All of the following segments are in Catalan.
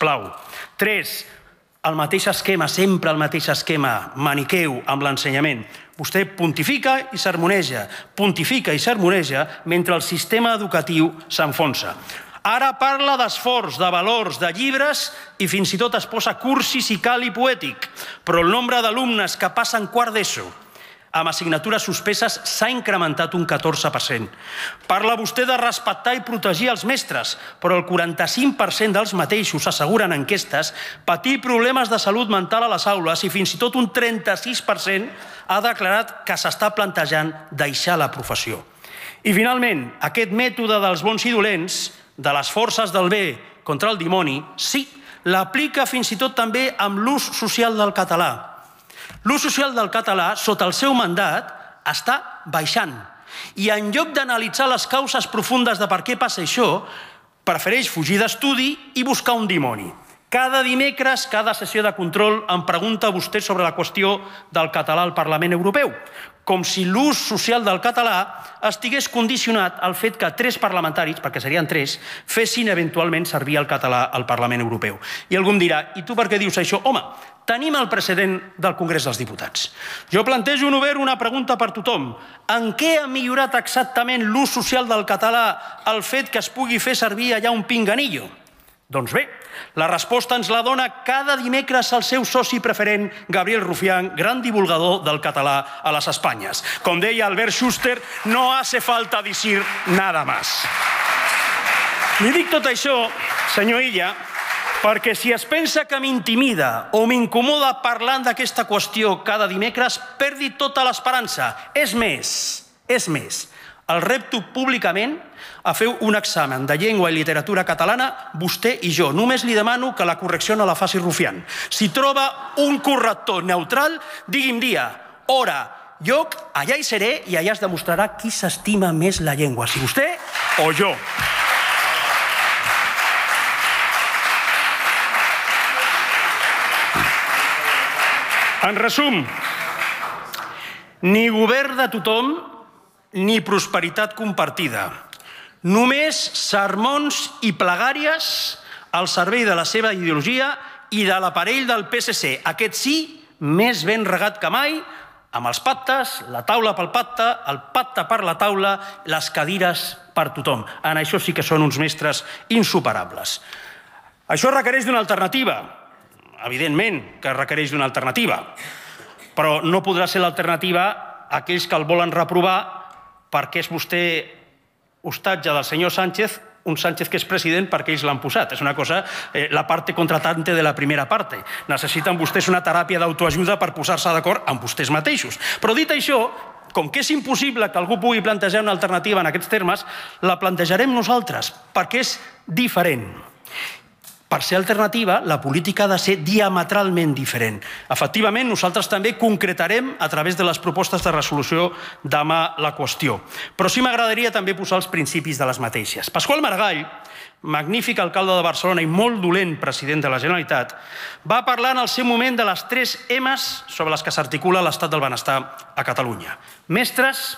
sisplau. 3. El mateix esquema, sempre el mateix esquema, maniqueu amb l'ensenyament. Vostè pontifica i sermoneja, mentre el sistema educatiu s'enfonsa. Ara parla d'esforç, de valors, de llibres i fins i tot es posa cursi si cal i poètic. Però el nombre d'alumnes que passen quart d'ESO amb assignatures suspeses s'ha incrementat un 14%. Parla vostè de respectar i protegir els mestres, però el 45% dels mateixos asseguren enquestes patir problemes de salut mental a les aules i fins i tot un 36% ha declarat que s'està plantejant deixar la professió. I finalment, aquest mètode dels bons i dolents, de les forces del bé contra el dimoni, sí, l'aplica fins i tot també amb l'ús social del català. L'ús social del català, sota el seu mandat, està baixant. I en lloc d'analitzar les causes profundes de per què passa això, prefereix fugir d'estudi i buscar un dimoni. Cada dimecres, cada sessió de control, em pregunta vostè sobre la qüestió del català al Parlament Europeu, com si l'ús social del català estigués condicionat al fet que 3 parlamentaris, perquè serien 3, fessin eventualment servir el català al Parlament Europeu. I algú em dirà, i tu per què dius això? Home, tenim el precedent del Congrés dels Diputats. Jo plantejo en obert una pregunta per tothom. En què ha millorat exactament l'ús social del català el fet que es pugui fer servir allà un pinganillo? Doncs bé, la resposta ens la dona cada dimecres el seu soci preferent, Gabriel Rufián, gran divulgador del català a les Espanyes. Com deia Albert Schuster, no hace falta decir nada más. Li dic tot això, senyor Illa, perquè si es pensa que m'intimida o m'incomoda parlant d'aquesta qüestió cada dimecres, perdi tota l'esperança. És més, el repto públicament a fer un examen de llengua i literatura catalana, vostè i jo. Només li demano que la correcció no la faci Rufián. Si troba un corrector neutral, digui'm dia, hora, lloc, allà hi seré i allà es demostrarà qui s'estima més la llengua, si vostè o jo. En resum, ni govern de tothom ni prosperitat compartida. Només sermons i plegàries al servei de la seva ideologia i de l'aparell del PSC. Aquest sí, més ben regat que mai, amb els pactes, la taula pel pacte, el pacte per la taula, les cadires per tothom. En això sí que són uns mestres insuperables. Això requereix d'una alternativa. Evidentment que requereix d'una alternativa, però no podrà ser l'alternativa a aquells que el volen reprovar perquè és vostè hostatge del senyor Sánchez, un Sánchez que és president perquè ells l'han posat. És una cosa, la parte contratante de la primera parte. Necessiten vostès una teràpia d'autoajuda per posar-se d'acord amb vostès mateixos. Però dit això, com que és impossible que algú pugui plantejar una alternativa en aquests termes, la plantejarem nosaltres, perquè és diferent. Per ser alternativa, la política ha de ser diametralment diferent. Efectivament, nosaltres també concretarem a través de les propostes de resolució demà la qüestió. Però sí m'agradaria també posar els principis de les mateixes. Pasqual Maragall, magnífic alcalde de Barcelona i molt dolent president de la Generalitat, va parlar en el seu moment de les 3 M's sobre les que s'articula l'estat del benestar a Catalunya. Mestres,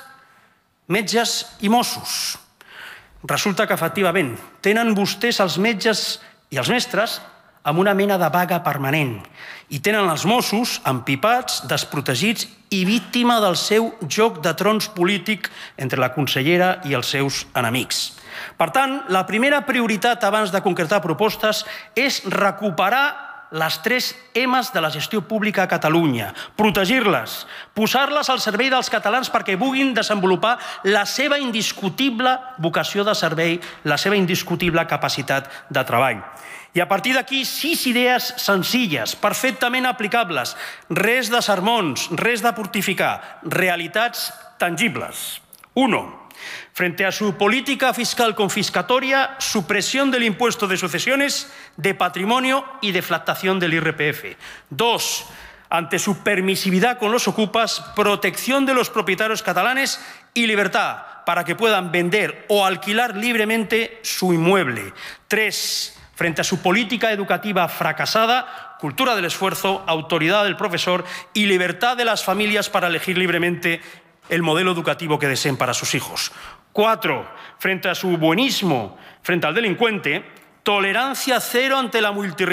metges i Mossos. Resulta que, efectivament, tenen vostès els metges i els mestres amb una mena de vaga permanent i tenen els Mossos empipats, desprotegits i víctima del seu joc de trons polític entre la consellera i els seus enemics. Per tant, la primera prioritat abans de concretar propostes és recuperar les 3 M's de la gestió pública a Catalunya, protegir-les, posar-les al servei dels catalans perquè puguin desenvolupar la seva indiscutible vocació de servei, la seva indiscutible capacitat de treball. I a partir d'aquí, 6 idees senzilles, perfectament aplicables, res de sermons, res de portificar, realitats tangibles. 1. Frente a su política fiscal confiscatoria, supresión del impuesto de sucesiones, de patrimonio y deflactación del IRPF. 2. Ante su permisividad con los ocupas, protección de los propietarios catalanes y libertad para que puedan vender o alquilar libremente su inmueble. 3. Frente a su política educativa fracasada, cultura del esfuerzo, autoridad del profesor y libertad de las familias para elegir libremente el modelo educativo que deseen para sus hijos. 4. Frente a su buenismo frente al delincuente, tolerancia cero ante la multirrealidad.